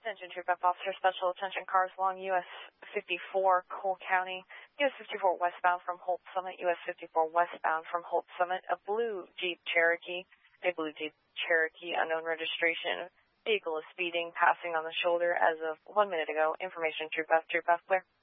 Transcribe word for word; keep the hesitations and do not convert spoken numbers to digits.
Attention Troop F Officer, Special Attention cars along U S fifty-four, Cole County, U S fifty-four westbound from Holt Summit, U S fifty-four westbound from Holt Summit, a blue Jeep Cherokee, a blue Jeep Cherokee, unknown registration, vehicle is speeding, passing on the shoulder as of one minute ago. Information Troop F, Troop F, clear.